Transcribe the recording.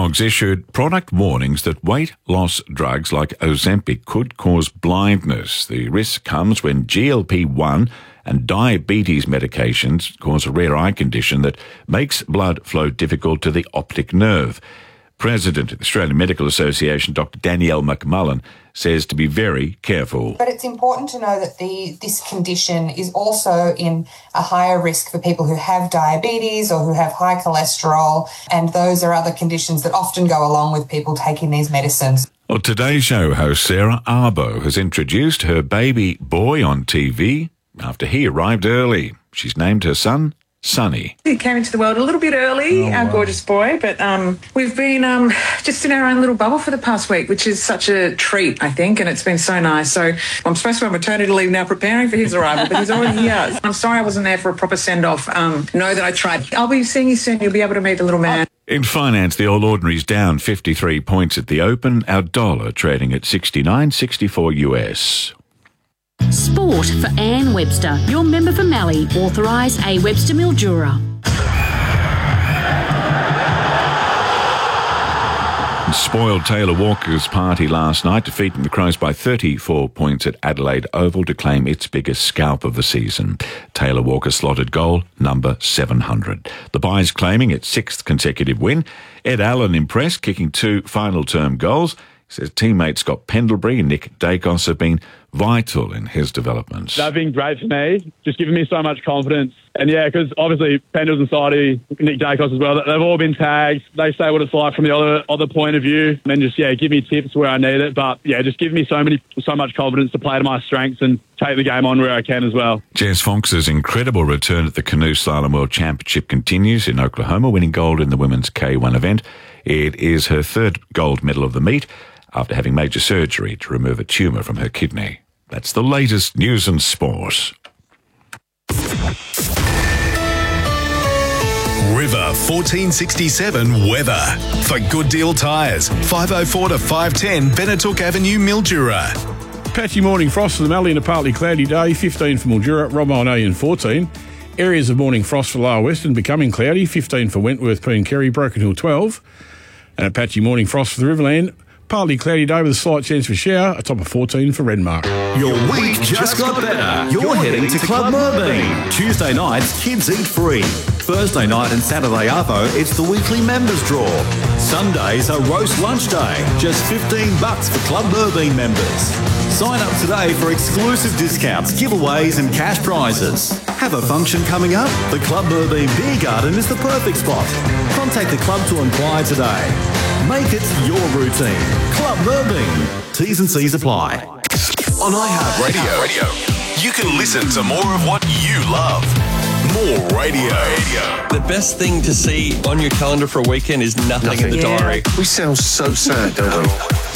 Dogs issued product warnings that weight loss drugs like Ozempic could cause blindness. The risk comes when GLP-1 and diabetes medications cause a rare eye condition that makes blood flow difficult to the optic nerve. President of the Australian Medical Association, Dr. Danielle McMullen, says to be very careful. But it's important to know that this condition is also in a higher risk for people who have diabetes or who have high cholesterol, and those are other conditions that often go along with people taking these medicines. Well, Today's Show host Sarah Arbo has introduced her baby boy on TV after he arrived early. She's named her son Sonny. He came into the world a little bit early, our gorgeous boy, but we've been just in our own little bubble for the past week, which is such a treat, I think, and it's been so nice. So I'm supposed to be on maternity leave now preparing for his arrival, but he's already here. I'm sorry I wasn't there for a proper send-off. Know that I tried. I'll be seeing you soon. You'll be able to meet the little man. In finance, the All Ordinary's down 53 points at the open. Our dollar trading at 69.64 US. Sport for Anne Webster, your member for Mallee, authorised A. Webster Mildura. Spoiled Taylor Walker's party last night, defeating the Crows by 34 points at Adelaide Oval to claim its biggest scalp of the season. Taylor Walker slotted goal number 700. The Pies claiming its sixth consecutive win. Ed Allen impressed, kicking 2 final term goals. He says teammates Scott Pendlebury and Nick Dacos have been vital in his development. They've been great for me, just giving me so much confidence. And yeah, because obviously Pendles and Sidey, Nick Dacos as well, they've all been tagged. They say what it's like from the other point of view, and then just give me tips where I need it. But yeah, just give me so much confidence to play to my strengths and take the game on where I can as well. Jess Fonks's incredible return at the Canoe Slalom World Championship continues in Oklahoma, winning gold in the women's K1 event. It is her third gold medal of the meet after having major surgery to remove a tumour from her kidney. That's the latest news and sport. River 1467 weather. For Good Deal Tyres, 504 to 510 Benetook Avenue, Mildura. Patchy morning frost for the Mallee and a partly cloudy day, 15 for Mildura, Romonoian 14. Areas of morning frost for Lower Western, becoming cloudy, 15 for Wentworth, Poon Kerry, Broken Hill 12. And a patchy morning frost for the Riverland, partly cloudy day with a slight chance for shower, a top of 14 for Renmark. Your week just got better. You're heading to Club Merbein. Tuesday nights, kids eat free. Thursday night and Saturday arvo, it's the weekly members draw. Sundays are roast lunch day, just $15 for Club Merbein members. Sign up today for exclusive discounts, giveaways and cash prizes. Have a function coming up? The Club Merbein Beer Garden is the perfect spot. Contact the club to inquire today. Make it your routine. Club Merbein. T's and C's apply. On iHeartRadio, you can listen to more of what you love. More radio. The best thing to see on your calendar for a weekend is nothing in the diary. We sound so sad, don't we?